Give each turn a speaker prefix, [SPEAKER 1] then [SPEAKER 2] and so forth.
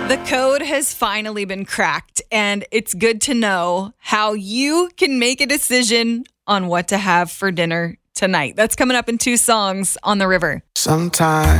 [SPEAKER 1] The code has finally been cracked, and it's good to know how you can make a decision on what to have for dinner tonight. That's coming up in 2 songs on the river.
[SPEAKER 2] Sometimes